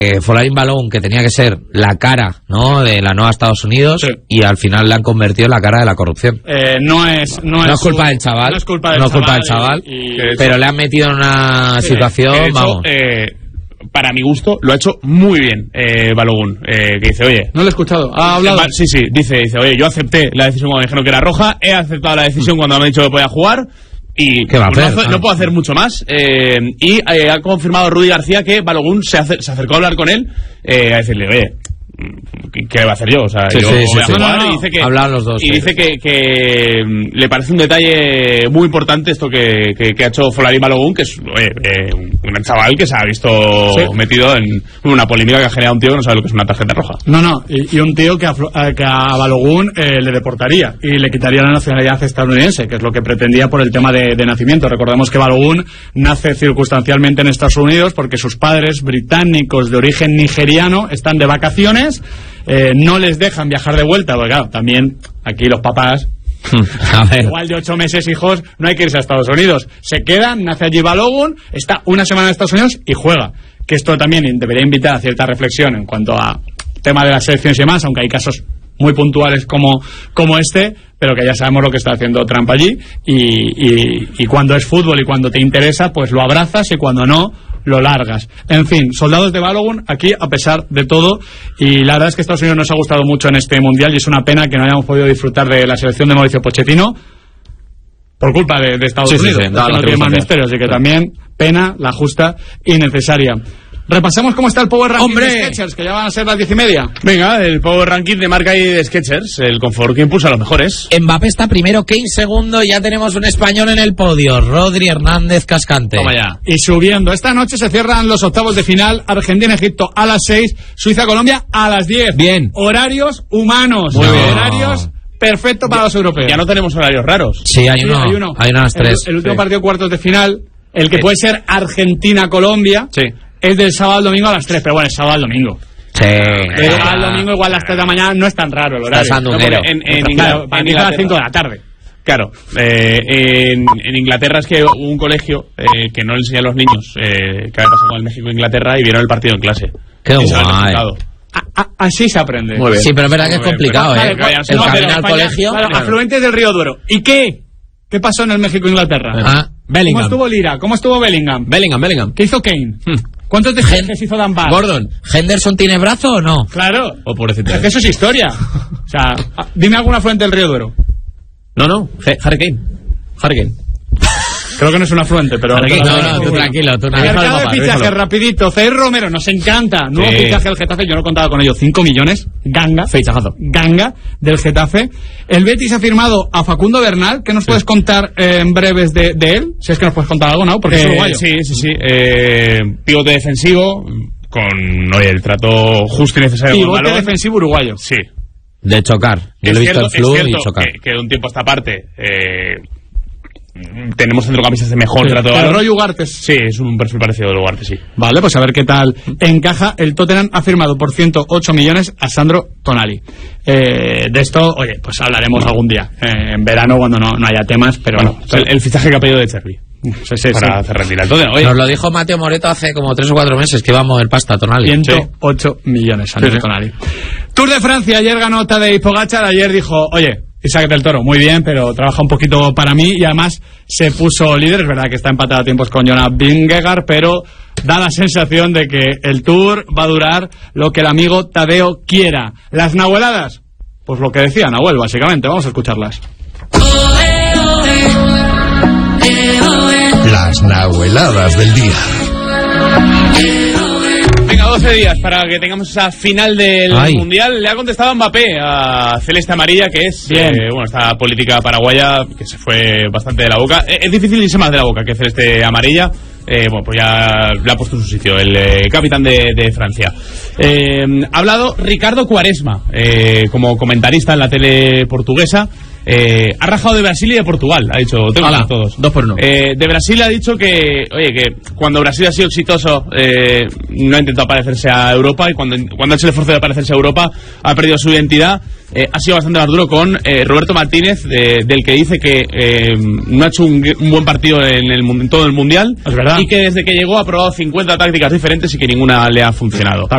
Folarin Balogun, que tenía que ser la cara, ¿no?, de la nueva Estados Unidos, sí, y al final le han convertido en la cara de la corrupción. No es culpa del chaval. No es culpa del chaval. Pero le han metido en una situación, hecho, vamos. Para mi gusto, lo ha hecho muy bien Balogun, que dice, oye... No lo he escuchado, ¿ha hablado? Sí, dice, oye, yo acepté la decisión cuando me dijeron que era roja, he aceptado la decisión cuando me han dicho que podía jugar, y ¿qué va a hacer? No puedo hacer mucho más. Y ha confirmado Rudy García que Balogun se acercó a hablar con él, a decirle, oye, ¿qué va a hacer yo? O sea, yo voy a jugar. Y dice que hablan los dos. Y dice que le parece un detalle muy importante esto que ha hecho Folarin Balogun, que es un chaval que se ha visto metido en una polémica que ha generado un tío que no sabe lo que es una tarjeta roja. Y un tío que a Balogun le deportaría y le quitaría la nacionalidad estadounidense, que es lo que pretendía por el tema de nacimiento. Recordemos que Balogun nace circunstancialmente en Estados Unidos porque sus padres, británicos de origen nigeriano, están de vacaciones. No les dejan viajar de vuelta, porque claro, también aquí los papás, igual de 8 meses, hijos, no hay que irse a Estados Unidos. Se quedan, nace allí Balogun, está una semana en Estados Unidos y juega. Que esto también debería invitar a cierta reflexión en cuanto a tema de las selecciones y demás, aunque hay casos muy puntuales como este, pero que ya sabemos lo que está haciendo Trump allí, y cuando es fútbol y cuando te interesa, pues lo abrazas, y cuando no, lo largas. En fin, soldados de Balogun aquí a pesar de todo, y la verdad es que Estados Unidos nos ha gustado mucho en este mundial, y es una pena que no hayamos podido disfrutar de la selección de Mauricio Pochettino por culpa de Estados Unidos. No tiene más misterio, así que también pena, la justa y necesaria. Repasemos cómo está el Power Ranking de Skechers, que ya van a ser las 10:30. Venga, el Power Ranking de marca y de Skechers, el confort que impulsa a los mejores. Mbappé está primero, Kane segundo, ya tenemos un español en el podio, Rodri Hernández Cascante. Toma ya. Y subiendo, esta noche se cierran los octavos de final, Argentina-Egipto a las 6, Suiza-Colombia a las 10. Bien. Horarios humanos. Muy bien. Horarios perfectos para los europeos. Ya no tenemos horarios raros. Sí, hay uno. Hay unas 3. El último partido cuartos de final, el que puede ser Argentina-Colombia. Sí. Es del sábado al domingo a las 3, pero bueno, es sábado al domingo. Sí. El sábado al domingo igual a las 3 de la mañana no es tan raro el horario. En Inglaterra a las 5 de la tarde. Claro, en Inglaterra es que hubo un colegio que no le enseña a los niños qué había pasado con el México e Inglaterra, y vieron el partido en clase. Qué guay. Así se aprende. Muy bien. Sí, pero es verdad que es complicado, Vale, el camino al colegio. Claro, afluentes del río Duero. ¿Y qué? ¿Qué pasó en el México e Inglaterra? Bellingham. ¿Cómo estuvo Lira? ¿Cómo estuvo Bellingham? Bellingham. ¿Qué hizo Kane? ¿Cuántos despejes hizo Dan Barr? Gordon, ¿Henderson tiene brazo o no? Claro. O pobrecito. Es que eso es historia. O sea, dime alguna afluente del río Duero. No. Harry Kane. Creo que no es un afluente, pero... No, tú tranquilo. Mercado de fichaje, rapidito. Zaire Romero, nos encanta. Nuevo fichaje del Getafe, yo no contaba con ello. 5 millones, ganga. Fichajazo. Ganga del Getafe. El Betis ha firmado a Facundo Bernal. ¿Qué nos puedes contar en breves de él? Si es que nos puedes contar algo, ¿no? Porque es uruguayo. Sí. Pivote defensivo, con el trato justo y necesario. Pivote defensivo uruguayo. Sí. De chocar. Yo lo he visto en Flu y chocar. Que de un tiempo a esta parte... tenemos centrocampistas de mejor trato de balón. El Roy Ugarte. Sí, es un perfil parecido al Ugarte, sí. Vale, pues a ver qué tal encaja. El Tottenham ha firmado por 108 millones a Sandro Tonali. De esto, oye, pues hablaremos algún día. En verano, cuando no haya temas, pero bueno, el fichaje que ha pedido de Cherry. Para hacer retirar. Nos lo dijo Mateo Moreto hace como 3 o 4 meses que iba a mover pasta a Tonali. 108 millones a Tonali. Tour de Francia, ayer ganó Tadej Pogačar. Ayer dijo, oye, Isaac del Toro, muy bien, pero trabaja un poquito para mí, y además se puso líder. Es verdad que está empatado a tiempos con Jonas Vingegaard, pero da la sensación de que el Tour va a durar lo que el amigo Tadeo quiera. ¿Las nahueladas? Pues lo que decía Nahuel, básicamente. Vamos a escucharlas. Las nahueladas del día. Venga, 12 días para que tengamos esa final del Mundial. Le ha contestado Mbappé a Celeste Amarilla, que es esta política paraguaya que se fue bastante de la boca. Es difícil irse más de la boca que Celeste Amarilla. Pues ya le ha puesto en su sitio el capitán de Francia. Ha hablado Ricardo Quaresma como comentarista en la tele portuguesa. Ha rajado de Brasil y de Portugal. Ha dicho, tengo todos 2 por 1. De Brasil ha dicho que cuando Brasil ha sido exitoso no ha intentado parecerse a Europa, y cuando ha hecho el esfuerzo de parecerse a Europa ha perdido su identidad. Ha sido bastante más duro con Roberto Martínez, del que dice que no ha hecho un buen partido en todo el Mundial, es verdad, y que desde que llegó ha probado 50 tácticas diferentes y que ninguna le ha funcionado.